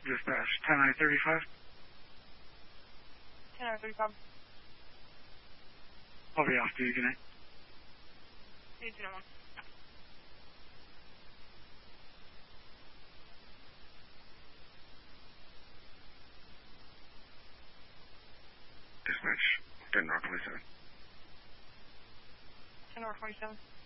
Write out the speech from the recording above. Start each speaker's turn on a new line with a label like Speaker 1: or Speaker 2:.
Speaker 1: Dispatch, 10-I-35.
Speaker 2: 10-I-35.
Speaker 1: I'll be off to you, good night.
Speaker 2: 1801.
Speaker 1: Dispatch, 10 North 27.
Speaker 2: 10 North 27.